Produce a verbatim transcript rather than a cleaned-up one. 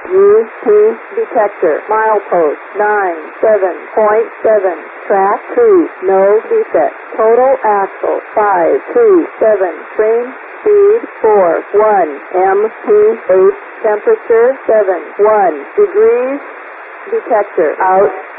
U P detector. Milepost nine seven point seven. Track two. No defect. Total axle five two seven. Train speed four one. M P H temperature seven one degrees. Detector out.